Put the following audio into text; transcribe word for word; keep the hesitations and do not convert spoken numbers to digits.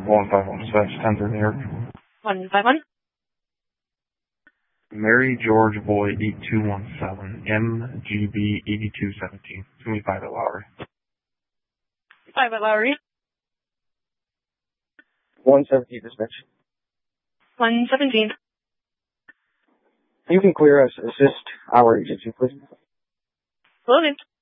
one five one dispatch, ten through New York. one five one. Mary George Boy eight two one seven, M G B eighty-two seventeen. It's going to be five at Lowry. five at Lowry. one seventeen dispatch. one seventeen. You can clear us. Assist our agency, please. Loaded.